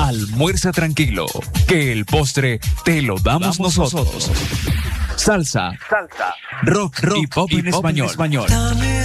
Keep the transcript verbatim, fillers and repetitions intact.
Almuerza tranquilo, que el postre te lo damos, damos nosotros. nosotros. Salsa, Salsa, rock, rock y pop, y en, pop español. en español. Dame